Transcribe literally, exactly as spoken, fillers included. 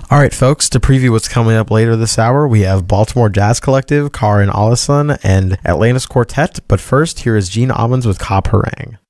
All right, folks, to preview what's coming up later this hour, we have Baltimore Jazz Collective, Karin Allison, and Atlantis Quartet. But first, here is Gene Ammons with Cop Harangue.